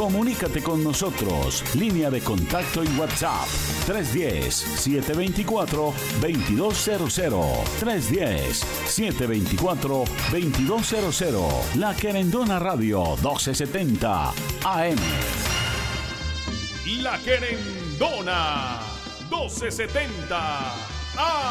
Comunícate con nosotros. Línea de contacto y WhatsApp 310-724-2200. 310-724-2200. La Querendona Radio 1270 AM. La Querendona 1270 AM.